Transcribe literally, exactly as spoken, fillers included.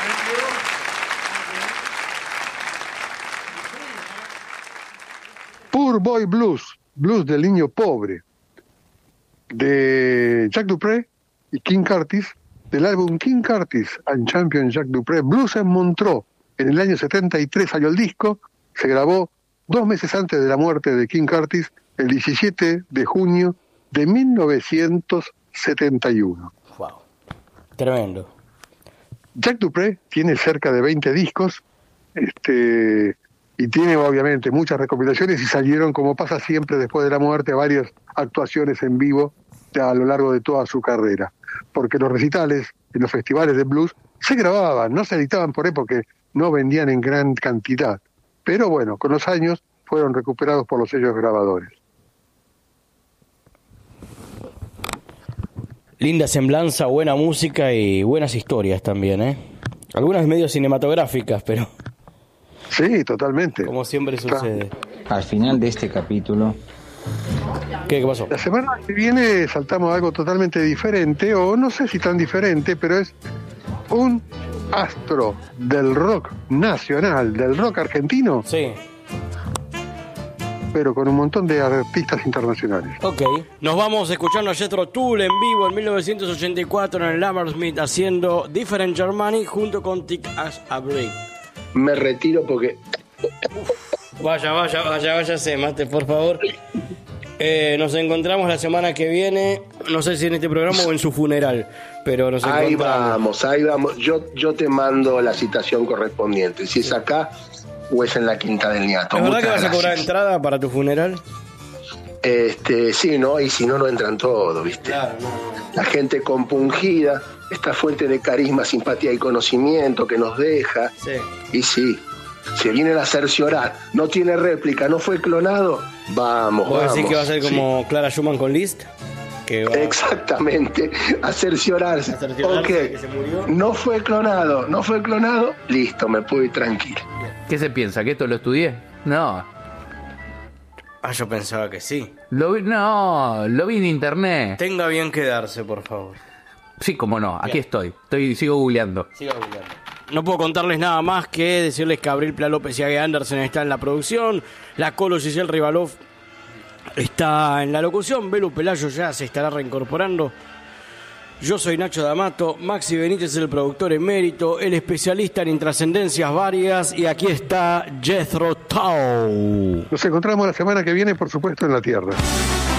Poor Boy Blues, blues del niño pobre, de Jack Dupree y King Curtis, del álbum King Curtis and Champion Jack Dupree, Blues en Montreux. En el año setenta y tres salió el disco, se grabó dos meses antes de la muerte de King Curtis, el diecisiete de junio de mil novecientos setenta y uno. Wow, tremendo. Jack Dupree tiene cerca de veinte discos, este, y tiene obviamente muchas recopilaciones, y salieron, como pasa siempre después de la muerte, varias actuaciones en vivo a lo largo de toda su carrera, porque los recitales y los festivales de blues se grababan, no se editaban por época, porque no vendían en gran cantidad, pero bueno, con los años fueron recuperados por los sellos grabadores. Linda semblanza, buena música y buenas historias también, ¿eh? Algunas medio cinematográficas, pero... Sí, totalmente. Como siempre sucede. Al final de este capítulo... ¿Qué, qué pasó? La semana que viene saltamos a algo totalmente diferente, o no sé si tan diferente, pero es un astro del rock nacional, del rock argentino. Sí. Pero con un montón de artistas internacionales. Ok. Nos vamos escuchando a Jethro Tull en vivo en mil novecientos ochenta y cuatro en el Hammersmith haciendo Different Germany junto con Tick as a Break. Me retiro porque... Uf, vaya, vaya, vaya, váyase, mate, por favor. Eh, nos encontramos la semana que viene, no sé si en este programa o en su funeral, pero nos encontramos. Ahí vamos, ahí vamos. Yo, yo te mando la citación correspondiente. Si es acá... o es en la Quinta del Ñato. ¿Es verdad que vas gracias. a cobrar entrada para tu funeral? Este, sí, ¿no? Y si no, no entran todos, ¿viste? Claro, no, no. La gente compungida, esta fuente de carisma, simpatía y conocimiento que nos deja. Sí. Y sí, se vienen a cerciorar. No tiene réplica, no fue clonado. Vamos, ¿Vos vamos. decís que va a ser como Sí. Clara Schumann con Liszt? Que va... Exactamente, a cerciorarse. A cerciorarse Ok, de que se murió. no fue clonado, no fue clonado. Listo, me puedo ir tranquilo. ¿Qué se piensa? ¿Que esto lo estudié? No. Ah, yo pensaba que sí. Lo vi, no, lo vi en internet. Tenga bien quedarse, por favor. Sí, como no, aquí Bien. estoy. Estoy, sigo googleando. Siga googleando. No puedo contarles nada más que decirles que Abril Pla López y Age Anderson están en la producción, la Colo Giselle Rivalov está en la locución, Belu Pelayo ya se estará reincorporando. Yo soy Nacho D'Amato, Maxi Benítez es el productor emérito, el especialista en intrascendencias varias, y aquí está Jethro Tull. Nos encontramos la semana que viene, por supuesto, en la Tierra.